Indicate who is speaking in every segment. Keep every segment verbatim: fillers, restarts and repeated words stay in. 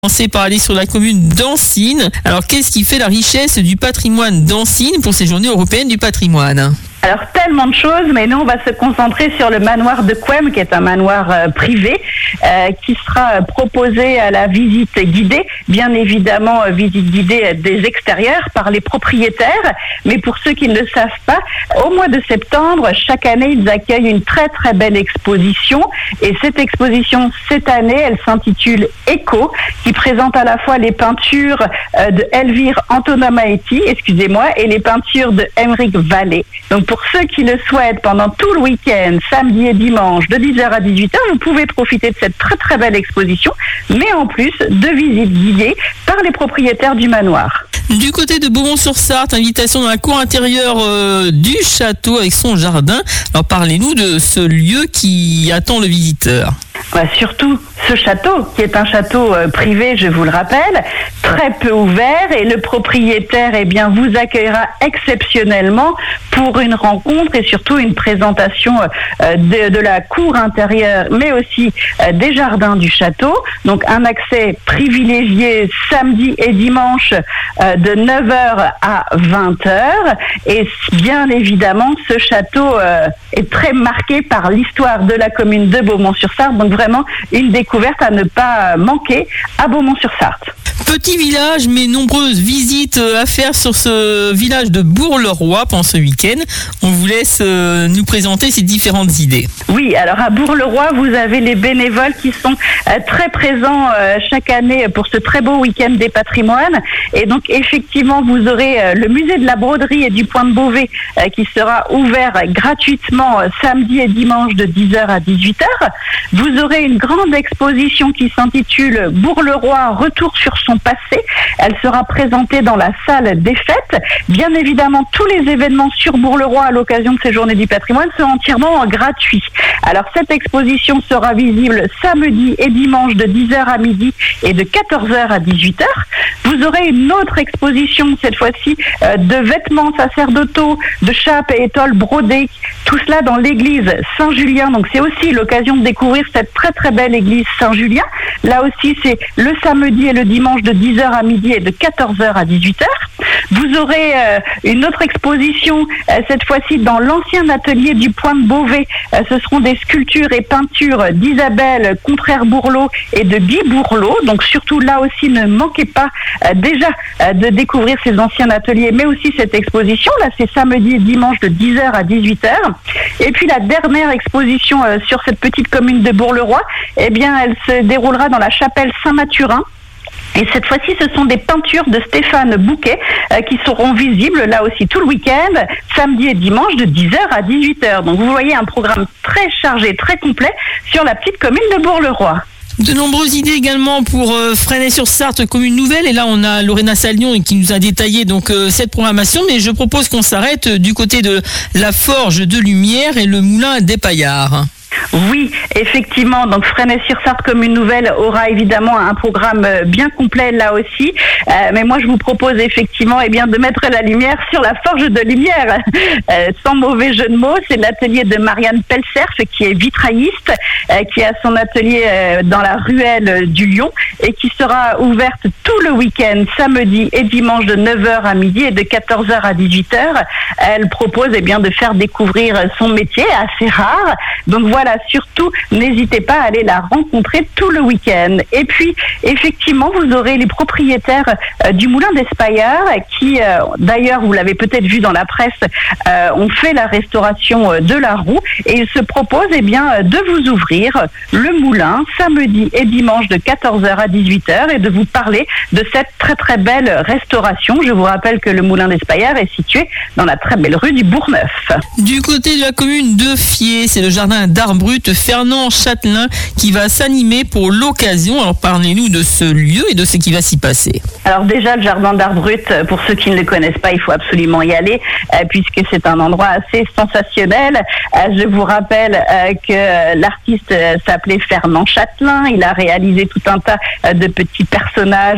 Speaker 1: Commencer par aller sur la commune d'Ancines. Alors, qu'est-ce qui fait la richesse du patrimoine d'Ancines pour ces journées européennes du patrimoine ?
Speaker 2: Alors, tellement de choses, mais nous, on va se concentrer sur le manoir de Couëmes, qui est un manoir euh, privé, euh, qui sera proposé à la visite guidée. Bien évidemment, euh, visite guidée des extérieurs par les propriétaires. Mais pour ceux qui ne le savent pas, au mois de septembre, chaque année, ils accueillent une très très belle exposition. Et cette exposition, cette année, elle s'intitule Écho, qui présente à la fois les peintures euh, de Elvire Antonomaetti, excusez-moi, et les peintures de Émeric Vallée. Donc, pour ceux qui le souhaitent, pendant tout le week-end, samedi et dimanche, de dix heures à dix-huit heures, vous pouvez profiter de cette très très belle exposition, mais en plus de visites guidées par les propriétaires du manoir.
Speaker 1: Du côté de Beaumont-sur-Sarthe, invitation dans la cour intérieure euh, du château avec son jardin. Alors parlez-nous de ce lieu qui attend le visiteur.
Speaker 2: Bah, surtout ce château, qui est un château euh, privé, je vous le rappelle, très peu ouvert, et le propriétaire eh bien, vous accueillera exceptionnellement pour une rencontre et surtout une présentation euh, de, de la cour intérieure, mais aussi euh, des jardins du château. Donc un accès privilégié samedi et dimanche euh, de neuf heures à vingt heures. Et bien évidemment, ce château euh, est très marqué par l'histoire de la commune de Beaumont-sur-Sarthe. Donc vraiment une découverte à ne pas manquer à Beaumont-sur-Sarthe.
Speaker 1: Petit village, mais nombreuses visites à faire sur ce village de Bourg-le-Roi pendant ce week-end. On vous laisse euh, nous présenter ces différentes idées.
Speaker 2: Oui, alors à Bourg-le-Roi, vous avez les bénévoles qui sont euh, très présents euh, chaque année pour ce très beau week-end des patrimoines. Et donc effectivement, vous aurez euh, le musée de la broderie et du Point de Beauvais euh, qui sera ouvert gratuitement euh, samedi et dimanche de dix heures à dix-huit heures. Vous aurez une grande exposition qui s'intitule Bourg-le-Roi, retour sur son passé. Elle sera présentée dans la salle des fêtes. Bien évidemment, tous les événements sur Bourg-le-Roi à l'occasion de ces journées du patrimoine sont entièrement gratuits. Alors cette exposition sera visible samedi et dimanche de dix heures à midi et de quatorze heures à dix-huit heures. Vous aurez une autre exposition, cette fois-ci, euh, de vêtements sacerdotaux, de chapes et étoiles brodées, tout cela dans l'église Saint-Julien. Donc c'est aussi l'occasion de découvrir cette très très belle église Saint-Julien. Là aussi, c'est le samedi et le dimanche de dix heures à midi et de quatorze heures à dix-huit heures. Vous aurez euh, une autre exposition, euh, cette fois-ci dans l'ancien atelier du Point de Beauvais. Euh, ce seront des sculptures et peintures d'Isabelle Contraire-Bourlot et de Guy Bourlot. Donc surtout là aussi, ne manquez pas euh, déjà euh, de découvrir ces anciens ateliers, mais aussi cette exposition. Là, c'est samedi et dimanche de dix heures à dix-huit heures. Et puis la dernière exposition euh, sur cette petite commune de Bourg-le-Roi, eh bien, elle se déroulera dans la chapelle Saint-Mathurin. Et cette fois-ci, ce sont des peintures de Stéphane Bouquet euh, qui seront visibles là aussi tout le week-end, samedi et dimanche de dix heures à dix-huit heures. Donc vous voyez un programme très chargé, très complet sur la petite commune de Bourg-le-Roi.
Speaker 1: De nombreuses idées également pour euh, Fresnay-sur-Sarthe, commune nouvelle. Et là, on a Lorena Salion qui nous a détaillé donc euh, cette programmation. Mais je propose qu'on s'arrête euh, du côté de la Forge de Lumière et le Moulin des Paillards.
Speaker 2: Oui, effectivement. Donc Fresnay-sur-Sarthe commune nouvelle aura évidemment un programme bien complet là aussi. Euh, mais moi, je vous propose effectivement eh bien, de mettre la lumière sur la Forge de Lumière. Euh, sans mauvais jeu de mots, c'est l'atelier de Marianne Pelserf qui est vitrailliste, euh, qui a son atelier euh, dans la ruelle du Lion et qui sera ouverte tout le week-end, samedi et dimanche de neuf heures à midi et de quatorze heures à dix-huit heures. Elle propose eh bien, de faire découvrir son métier assez rare. Donc voilà, surtout, n'hésitez pas à aller la rencontrer tout le week-end. Et puis, effectivement, vous aurez les propriétaires euh, du Moulin des Paillards qui, euh, d'ailleurs, vous l'avez peut-être vu dans la presse, euh, ont fait la restauration euh, de la roue et ils se proposent eh bien, de vous ouvrir le moulin samedi et dimanche de quatorze heures à dix-huit heures et de vous parler de cette très très belle restauration. Je vous rappelle que le Moulin des Paillards est situé dans la très belle rue du Bourgneuf.
Speaker 1: Du côté de la commune de Fier, c'est le jardin d'art brut Fernand Châtelain qui va s'animer pour l'occasion. Alors parlez-nous de ce lieu et de ce qui va s'y passer.
Speaker 2: Alors déjà, le jardin d'art brut, pour ceux qui ne le connaissent pas, il faut absolument y aller euh, puisque c'est un endroit assez sensationnel. Euh, je vous rappelle euh, que l'artiste euh, s'appelait Fernand Châtelain. Il a réalisé tout un tas euh, de petits personnages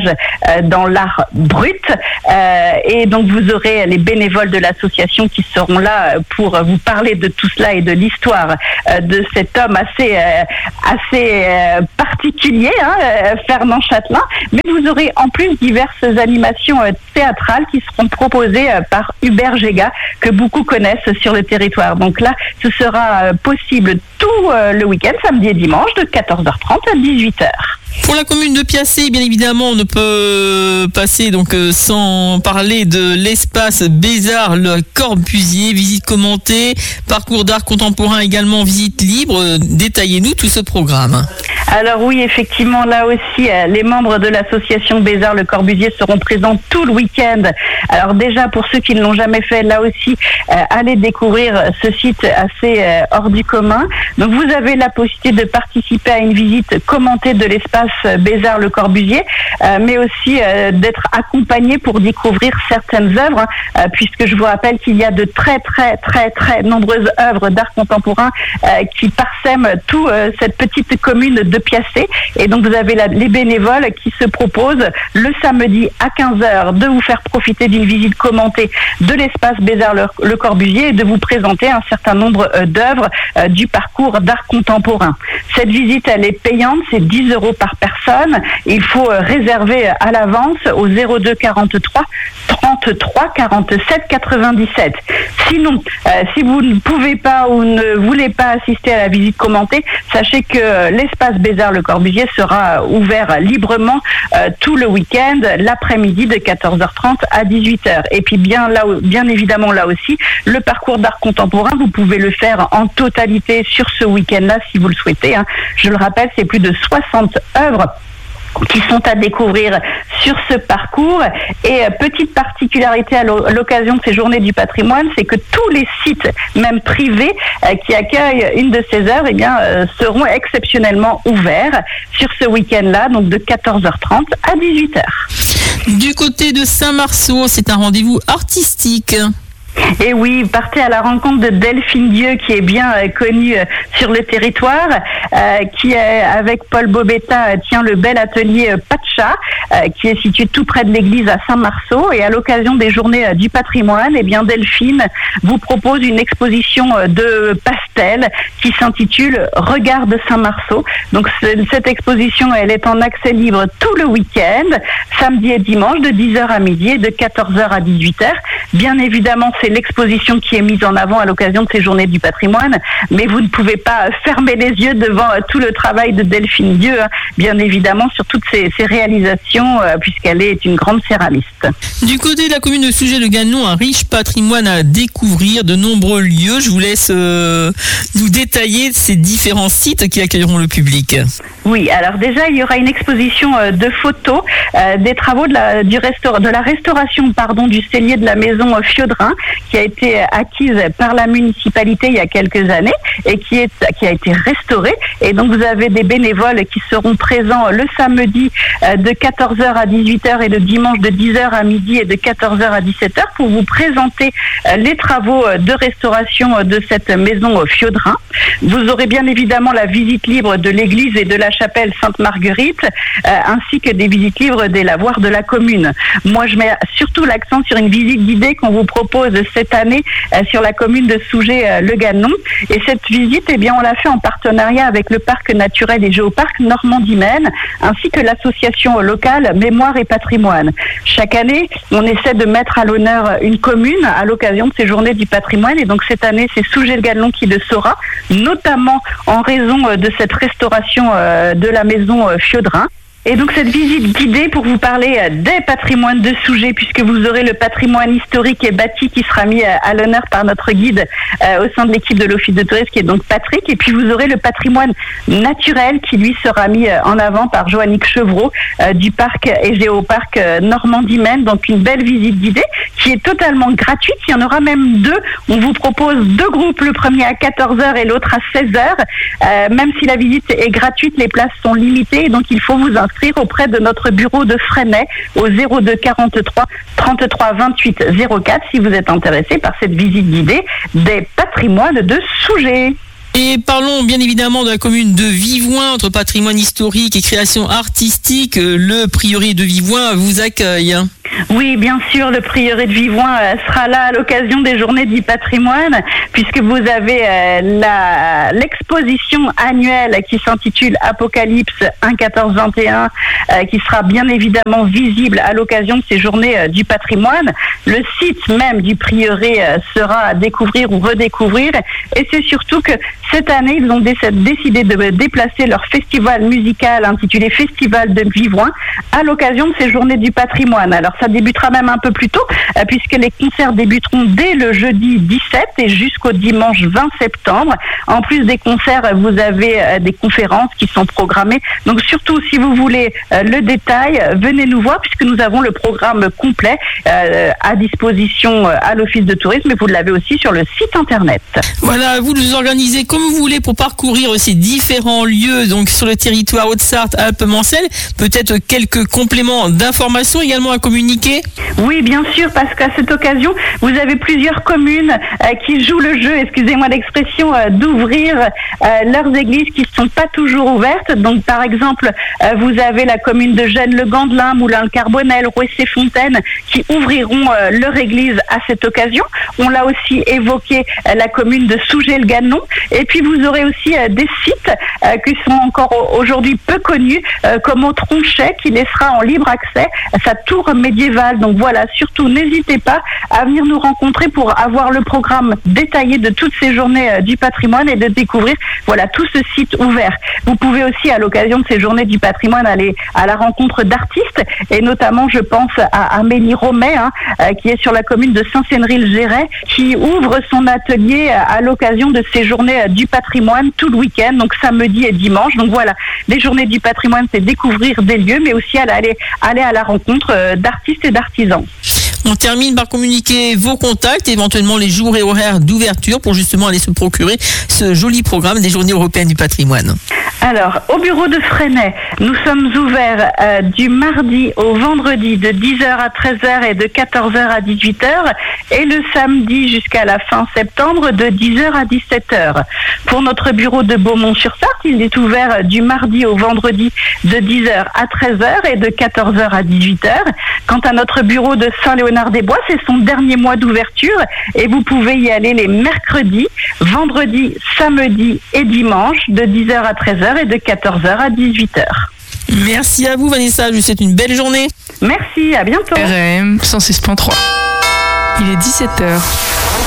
Speaker 2: euh, dans l'art brut. Euh, et donc vous aurez les bénévoles de l'association qui seront là pour vous parler de tout cela et de l'histoire euh, de cet homme assez, euh, assez euh, particulier, hein, euh, Fernand Chatelain. Mais vous aurez en plus diverses animations euh, théâtrales qui seront proposées euh, par Hubert Géga, que beaucoup connaissent sur le territoire. Donc là, ce sera euh, possible tout euh, le week-end, samedi et dimanche, de quatorze heures trente à dix-huit heures.
Speaker 1: Pour la commune de Piacé, bien évidemment, on ne peut passer donc euh, sans parler de l'espace Bézard, le Corbusier, visite commentée, parcours d'art contemporain également, visite libre. Euh, détaillez-nous tout ce programme.
Speaker 2: Alors oui, effectivement, là aussi, euh, les membres de l'association Bézard Le Corbusier seront présents tout le week-end. Alors déjà, pour ceux qui ne l'ont jamais fait, là aussi, euh, allez découvrir ce site assez euh, hors du commun. Donc vous avez la possibilité de participer à une visite commentée de l'espace Bézard Le Corbusier, euh, mais aussi euh, d'être accompagné pour découvrir certaines œuvres, hein, euh, puisque je vous rappelle qu'il y a de très très très très nombreuses œuvres d'art contemporain euh, qui parsèment toute euh, cette petite commune de Piacé. Et donc vous avez la, les bénévoles qui se proposent le samedi à quinze heures de vous faire profiter d'une visite commentée de l'espace Bézard Le, Le Corbusier et de vous présenter un certain nombre euh, d'œuvres euh, du parcours d'art contemporain. Cette visite, elle est payante, c'est dix euros par personne. Il faut euh, réserver à l'avance au zéro deux quarante-trois trente-trois quarante-sept quatre-vingt-dix-sept. Sinon, euh, si vous ne pouvez pas ou ne voulez pas assister à la visite commentée, sachez que euh, l'espace Bézard Le Corbusier sera ouvert librement euh, tout le week-end, l'après-midi de quatorze heures trente à dix-huit heures. Et puis bien là, bien évidemment là aussi, le parcours d'art contemporain, vous pouvez le faire en totalité sur ce week-end-là si vous le souhaitez, hein. Je le rappelle, c'est plus de soixante œuvres qui sont à découvrir sur ce parcours. Et euh, petite particularité à l'occasion de ces journées du patrimoine, c'est que tous les sites, même privés, euh, qui accueillent une de ces œuvres, eh bien, euh, seront exceptionnellement ouverts sur ce week-end-là, donc de quatorze heures trente à dix-huit heures.
Speaker 1: Du côté de Saint-Marceau, c'est un rendez-vous artistique.
Speaker 2: Et oui, partez à la rencontre de Delphine Dieu, qui est bien euh, connue euh, sur le territoire, euh, qui, euh, avec Paul Bobetta, euh, tient le bel atelier euh, Pacha, euh, qui est situé tout près de l'église à Saint-Marceau. Et à l'occasion des journées euh, du patrimoine, eh bien Delphine vous propose une exposition euh, de pastels qui s'intitule Regard de Saint-Marceau. Donc cette exposition, elle est en accès libre tout le week-end, samedi et dimanche, de dix heures à midi et de quatorze heures à dix-huit heures. Bien évidemment, c'est l'exposition qui est mise en avant à l'occasion de ces journées du patrimoine, mais vous ne pouvez pas fermer les yeux devant tout le travail de Delphine Dieu, hein, bien évidemment, sur toutes ses, ses réalisations, euh, puisqu'elle est une grande céramiste.
Speaker 1: Du côté de la commune de Sougé-le-Ganon, un riche patrimoine à découvrir, de nombreux lieux. Je vous laisse euh, nous détailler ces différents sites qui accueilleront le public.
Speaker 2: Oui, alors déjà, il y aura une exposition euh, de photos euh, des travaux de la, du restaur- de la restauration pardon, du cellier de la maison Fiodrin, qui a été acquise par la municipalité il y a quelques années et qui, est, qui a été restaurée. Et donc, vous avez des bénévoles qui seront présents le samedi euh, de quatorze heures à dix-huit heures et le dimanche de dix heures à midi et de quatorze heures à dix-sept heures pour vous présenter euh, les travaux de restauration de cette maison Fiodrin. Vous aurez bien évidemment la visite libre de l'église et de la chapelle Sainte-Marguerite, euh, ainsi que des visites libres des lavoirs de la commune. Moi, je mets surtout l'accent sur une visite guidée qu'on vous propose cette année euh, sur la commune de Sougé-le-Ganon. Et cette visite, eh bien, on l'a fait en partenariat avec le parc naturel et géoparc Normandie-Maine, ainsi que l'association locale Mémoire et Patrimoine. Chaque année, on essaie de mettre à l'honneur une commune à l'occasion de ces journées du patrimoine. Et donc cette année, c'est Sougé-le-Ganon qui le sera, notamment en raison de cette restauration euh, de la maison euh, Fiodrin. Et donc cette visite guidée pour vous parler des patrimoines de Sougé, puisque vous aurez le patrimoine historique et bâti qui sera mis à l'honneur par notre guide euh, au sein de l'équipe de l'Office de tourisme, qui est donc Patrick. Et puis vous aurez le patrimoine naturel qui lui sera mis en avant par Joannick Chevreau euh, du parc et géoparc euh, Normandie-Maine. Donc une belle visite guidée qui est totalement gratuite. Il y en aura même deux. On vous propose deux groupes, le premier à quatorze heures et l'autre à seize heures. Euh, même si la visite est gratuite, les places sont limitées, donc il faut vous inscrire auprès de notre bureau de Fresnay au zéro deux quarante-trois trente-trois vingt-huit zéro quatre si vous êtes intéressé par cette visite guidée des patrimoines de Sougé.
Speaker 1: Et parlons bien évidemment de la commune de Vivoin, entre patrimoine historique et création artistique. Le prieuré de Vivoin vous accueille.
Speaker 2: Oui, bien sûr, le prieuré de Vivoin sera là à l'occasion des Journées du patrimoine, puisque vous avez la, l'exposition annuelle qui s'intitule Apocalypse un quatorze vingt et un, qui sera bien évidemment visible à l'occasion de ces Journées du patrimoine. Le site même du prieuré sera à découvrir ou redécouvrir, et c'est surtout que cette année, ils ont décidé de déplacer leur festival musical intitulé Festival de Vivoin à l'occasion de ces Journées du patrimoine. Alors ça débutera même un peu plus tôt, euh, puisque les concerts débuteront dès le jeudi dix-sept et jusqu'au dimanche vingt septembre. En plus des concerts, vous avez euh, des conférences qui sont programmées. Donc surtout, si vous voulez euh, le détail, euh, venez nous voir, puisque nous avons le programme complet euh, à disposition euh, à l'Office de tourisme, et vous l'avez aussi sur le site internet.
Speaker 1: Voilà, vous nous organisez comme vous voulez pour parcourir ces différents lieux donc sur le territoire Haute-Sarthe, Alpes-Mancelles. Peut-être quelques compléments d'informations également à communiquer?
Speaker 2: Oui, bien sûr, parce qu'à cette occasion, vous avez plusieurs communes euh, qui jouent le jeu, excusez-moi l'expression, euh, d'ouvrir euh, leurs églises qui ne sont pas toujours ouvertes. Donc, par exemple, euh, vous avez la commune de Gênes-le-Gandelin, Moulins-le-Carbonel, Rouessé-Fontaine qui ouvriront euh, leur église à cette occasion. On l'a aussi évoqué, euh, la commune de Sougé-le-Ganon. Et puis, vous aurez aussi euh, des sites euh, qui sont encore aujourd'hui peu connus, euh, comme au Tronchet, qui laissera en libre accès sa tour médiévale. Donc voilà, surtout n'hésitez pas à venir nous rencontrer pour avoir le programme détaillé de toutes ces journées euh, du patrimoine et de découvrir voilà tout ce site ouvert. Vous pouvez aussi à l'occasion de ces journées du patrimoine aller à la rencontre d'artistes, et notamment je pense à Amélie Romet hein, euh, qui est sur la commune de Saint-Sénéry-le-Géret, qui ouvre son atelier à l'occasion de ces journées euh, du patrimoine tout le week-end, donc samedi et dimanche. Donc voilà, les journées du patrimoine, c'est découvrir des lieux, mais aussi aller, aller à la rencontre euh, d'artistes et d'artisans.
Speaker 1: On termine par communiquer vos contacts, éventuellement les jours et horaires d'ouverture pour justement aller se procurer ce joli programme des Journées européennes du patrimoine.
Speaker 2: Alors, au bureau de Fresnay, nous sommes ouverts euh, du mardi au vendredi de dix heures à treize heures et de quatorze heures à dix-huit heures, et le samedi jusqu'à la fin septembre de dix heures à dix-sept heures. Pour notre bureau de Beaumont-sur-Sarthe, il est ouvert du mardi au vendredi de dix heures à treize heures et de quatorze heures à dix-huit heures. Quant à notre bureau de Saint-Léonard-des-Bois, c'est son dernier mois d'ouverture et vous pouvez y aller les mercredis, vendredis, samedis et dimanches de dix heures à treize heures et de quatorze heures à dix-huit heures.
Speaker 1: Merci à vous Vanessa, je vous souhaite une belle journée.
Speaker 2: Merci, à bientôt.
Speaker 3: R M cent six point trois. Il est dix-sept heures.